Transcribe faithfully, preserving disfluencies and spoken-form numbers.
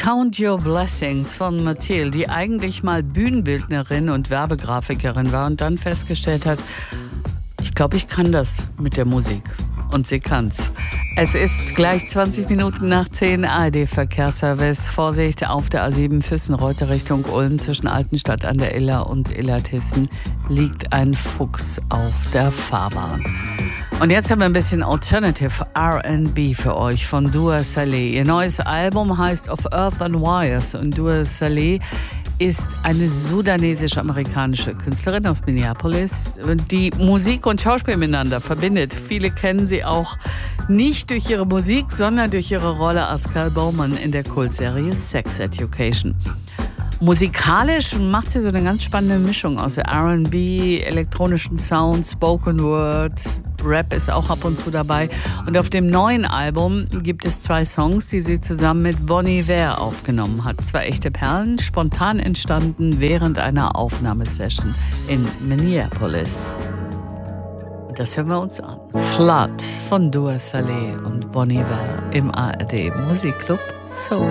Count Your Blessings von Mathilde, die eigentlich mal Bühnenbildnerin und Werbegrafikerin war und dann festgestellt hat, ich glaube, ich kann das mit der Musik. Und sie kann's. Es ist gleich zwanzig Minuten nach zehn, A R D-Verkehrsservice. Vorsicht auf der A sieben Füssen-Reuter Richtung Ulm zwischen Altenstadt an der Iller und Illertissen liegt ein Fuchs auf der Fahrbahn. Und jetzt haben wir ein bisschen Alternative R and B für euch von Dua Saleh. Ihr neues Album heißt Of Earth and Wires und Dua Saleh ist eine sudanesisch-amerikanische Künstlerin aus Minneapolis, die Musik und Schauspiel miteinander verbindet. Viele kennen sie auch nicht durch ihre Musik, sondern durch ihre Rolle als Cal Bowman in der Kultserie Sex Education. Musikalisch macht sie so eine ganz spannende Mischung aus R and B, elektronischen Sound, Spoken Word, Rap ist auch ab und zu dabei. Und auf dem neuen Album gibt es zwei Songs, die sie zusammen mit Bon Iver aufgenommen hat. Zwei echte Perlen, spontan entstanden während einer Aufnahmesession in Minneapolis. Und das hören wir uns an. Flood von Dua Saleh und Bon Iver im A R D Musikclub Soul.